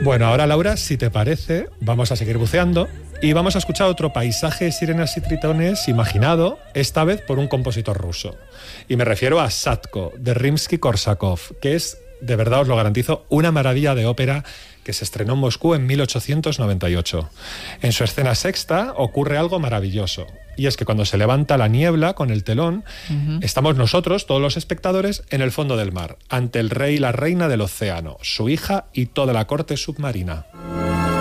Bueno, ahora Laura, si te parece, vamos a seguir buceando y vamos a escuchar otro paisaje de sirenas y tritones imaginado, esta vez por un compositor ruso. Y me refiero a Sadko, de Rimsky-Korsakov, que es, de verdad os lo garantizo, una maravilla de ópera que se estrenó en Moscú en 1898. En su escena sexta ocurre algo maravilloso. Y es que cuando se levanta la niebla con el telón, estamos nosotros, todos los espectadores, en el fondo del mar, ante el rey y la reina del océano, su hija y toda la corte submarina.